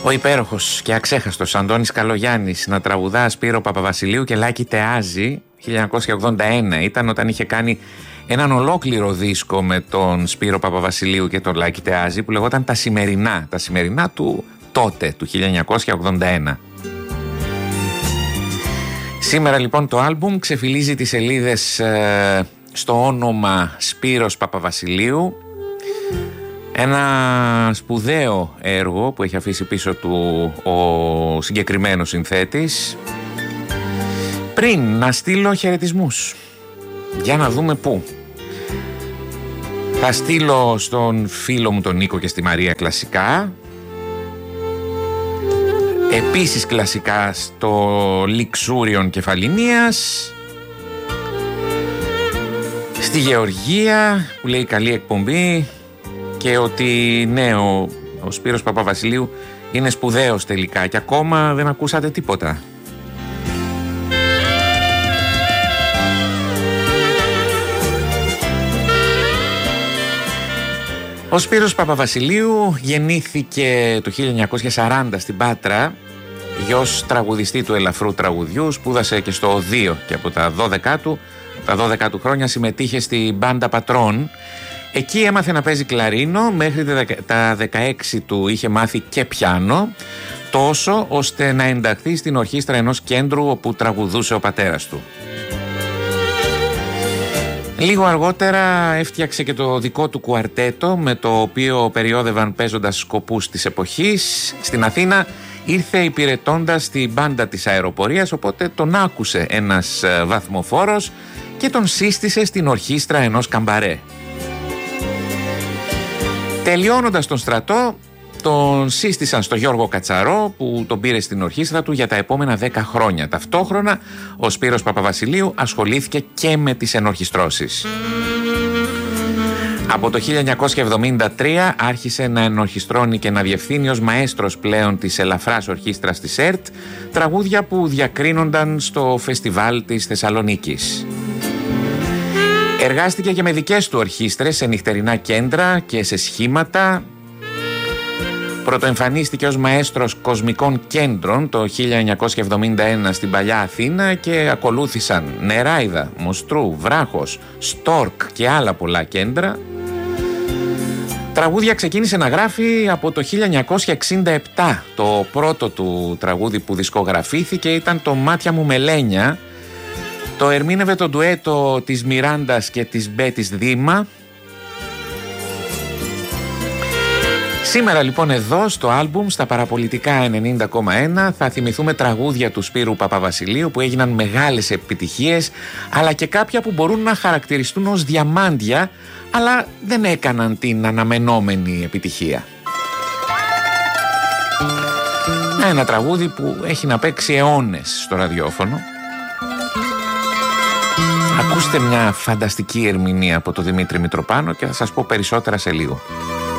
Ο υπέροχος και αξέχαστος Αντώνης Καλογιάννης να τραγουδά Σπύρο Παπαβασιλείου και Λάκη Τεάζη 1981 ήταν, όταν είχε κάνει έναν ολόκληρο δίσκο με τον Σπύρο Παπαβασιλείου και τον Λάκη Τεάζη που λεγόταν τα σημερινά του τότε, του 1981. Σήμερα λοιπόν το άλμπουμ ξεφυλίζει τις σελίδες στο όνομα Σπύρος Παπαβασιλείου. Ένα σπουδαίο έργο που έχει αφήσει πίσω του ο συγκεκριμένος συνθέτης. Πριν να στείλω χαιρετισμούς, για να δούμε πού. Θα στείλω στον φίλο μου τον Νίκο και στη Μαρία κλασικά. Επίσης κλασικά στο Λιξούριον Κεφαλινίας. Στη Γεωργία που λέει καλή εκπομπή και ότι ναι, ο Σπύρος Παπαβασιλείου είναι σπουδαίος τελικά και ακόμα δεν ακούσατε τίποτα. Ο Σπύρος Παπαβασιλείου γεννήθηκε το 1940 στην Πάτρα, γιος τραγουδιστή του ελαφρού τραγουδιού, σπούδασε και στο Οδείο και από τα 12 του χρόνια συμμετείχε στην μπάντα Πατρών. Εκεί έμαθε να παίζει κλαρίνο, μέχρι τα 16 του είχε μάθει και πιάνο, τόσο ώστε να ενταχθεί στην ορχήστρα ενός κέντρου όπου τραγουδούσε ο πατέρας του. Λίγο αργότερα έφτιαξε και το δικό του κουαρτέτο, με το οποίο περιόδευαν παίζοντας σκοπούς της εποχής. Στην Αθήνα ήρθε υπηρετώντας την μπάντα της αεροπορίας, οπότε τον άκουσε ένας βαθμοφόρος και τον σύστησε στην ορχήστρα ενός καμπαρέ. Τελειώνοντας τον στρατό, τον σύστησαν στο Γιώργο Κατσαρό που τον πήρε στην ορχήστρα του για τα επόμενα 10 χρόνια. Ταυτόχρονα ο Σπύρος Παπαβασιλείου ασχολήθηκε και με τις ενορχιστρώσεις. Από το 1973 άρχισε να ενορχιστρώνει και να διευθύνει ως μαέστρος πλέον της ελαφράς ορχήστρας της ΕΡΤ τραγούδια που διακρίνονταν στο φεστιβάλ της Θεσσαλονίκης. Εργάστηκε και με δικές του ορχήστρες σε νυχτερινά κέντρα και σε σχήματα. Πρωτοεμφανίστηκε ως μαέστρος κοσμικών κέντρων το 1971 στην Παλιά Αθήνα και ακολούθησαν Νεράιδα, Μοστρού, Βράχος, Στόρκ και άλλα πολλά κέντρα. Τραγούδια ξεκίνησε να γράφει από το 1967. Το πρώτο του τραγούδι που δισκογραφήθηκε ήταν το «Μάτια μου μελένια». Το ερμήνευε το ντουέτο της Μιράντας και της Μπέτης Δήμα. Σήμερα λοιπόν εδώ στο άλμπουμ στα Παραπολιτικά 90,1 θα θυμηθούμε τραγούδια του Σπύρου Παπαβασιλείου που έγιναν μεγάλες επιτυχίες, αλλά και κάποια που μπορούν να χαρακτηριστούν ως διαμάντια, αλλά δεν έκαναν την αναμενόμενη επιτυχία. Ένα τραγούδι που έχει να παίξει αιώνες στο ραδιόφωνο. Ακούστε μια φανταστική ερμηνεία από τον Δημήτρη Μητροπάνο και θα σας πω περισσότερα σε λίγο.